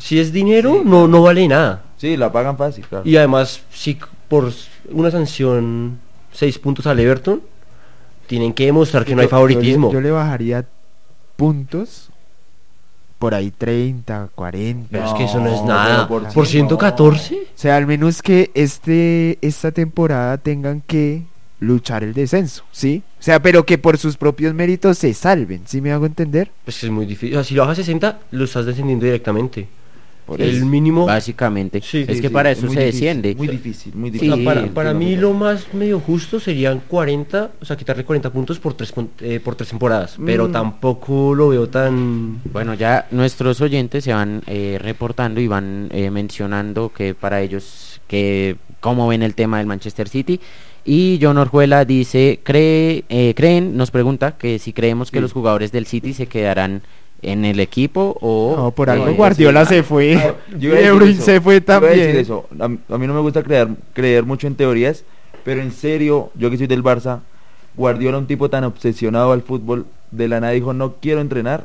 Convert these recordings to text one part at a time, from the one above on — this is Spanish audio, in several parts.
si es dinero, Sí. no vale nada. Sí, la pagan fácil, claro. Y además, si por una sanción 6 puntos al Everton, tienen que demostrar que no hay favoritismo. Yo le bajaría puntos por ahí 30, 40. Pero es que eso no es No, nada. pero ¿Por por 114? O sea, al menos que esta temporada tengan que luchar el descenso, ¿sí? O sea, pero que por sus propios méritos se salven, ¿sí me hago entender? Pues que es muy difícil. O sea, si lo bajas a 60, lo estás descendiendo directamente. Por El eso. mínimo. Básicamente. Sí, es sí, que sí, para es eso muy se difícil, desciende. Muy difícil, muy O difícil. sea, para Sí, mí no, lo más medio justo serían 40, o sea, quitarle 40 puntos por 3 temporadas, pero tampoco lo veo tan... Bueno, ya nuestros oyentes se van reportando y van mencionando que para ellos, que cómo ven el tema del Manchester City. Y John Orjuela dice, creen, nos pregunta que si creemos que Sí. los jugadores del City se quedarán en el equipo o... No, por algo sí, Guardiola sí. se fue. Yo iba a decir De Bruyne eso, se fue yo iba a decir también. eso. A mí no me gusta creer mucho en teorías, pero en serio, yo que soy del Barça, Guardiola, un tipo tan obsesionado al fútbol, de la nada dijo, no quiero entrenar.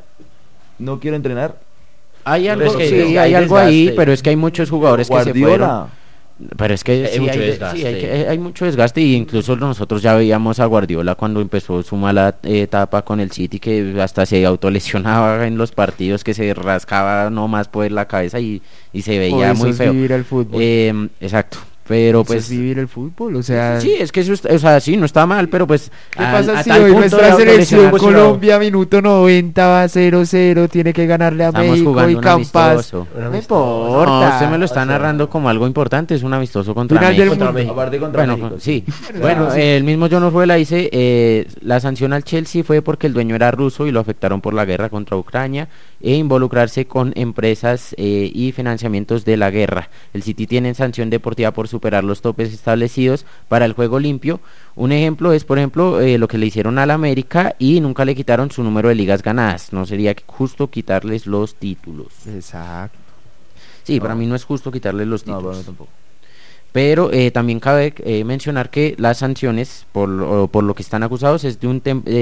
Hay algo, Pero es que sí, hay hay algo ahí, desgaste. pero es que hay muchos jugadores que se fueron. Guardiola, Pero es que Hay sí, mucho hay, desgaste. sí, hay mucho desgaste y incluso nosotros ya veíamos a Guardiola cuando empezó su mala etapa con el City, que hasta se autolesionaba en los partidos, que se rascaba nomás por la cabeza y se O veía eso muy es feo. vivir el fútbol. Exacto, pero Eso pues es vivir el fútbol, o sea... sí, es que eso o sea, sí, no está mal, pero pues ¿Qué pasa si tal hoy punto nuestra de selección autolesionarse, Colombia, minuto 90, va 0-0, tiene que ganarle a estamos México jugando y un Campas? amistoso. Un No amistoso. importa. No, usted me lo está O sea, narrando como algo importante, es un amistoso contra Final del México. Contra mundo. México. aparte contra Bueno, México, sí. Pero Bueno, sí. el mismo John Orjuela dice, la sanción al Chelsea fue porque el dueño era ruso y lo afectaron por la guerra contra Ucrania e involucrarse con empresas y financiamientos de la guerra. El City tiene sanción deportiva por superar los topes establecidos para el juego limpio. Un ejemplo es, por ejemplo, lo que le hicieron al América y nunca le quitaron su número de ligas ganadas. No sería justo quitarles los títulos. Exacto. Sí, No. para mí no es justo quitarles los No, títulos. para mí tampoco. Pero también cabe mencionar que las sanciones por lo que están acusados es de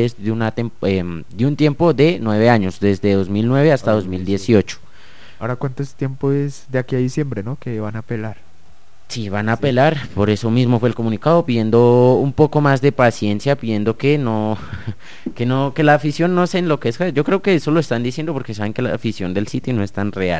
un tiempo de 9 años, desde 2009 hasta 2018. Ahora, ¿cuánto tiempo es de aquí a diciembre, no? Que van a apelar. Sí, van a apelar, por eso mismo fue el comunicado, pidiendo un poco más de paciencia, pidiendo que que la afición no se enloquezca. Yo creo que eso lo están diciendo porque saben que la afición del City no es tan real.